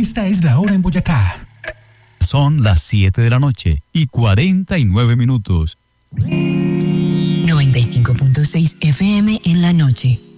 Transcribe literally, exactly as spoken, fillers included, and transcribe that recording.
Esta es la hora en Boyacá. Son las siete de la noche y cuarenta y nueve minutos. noventa y cinco punto seis F M en la noche.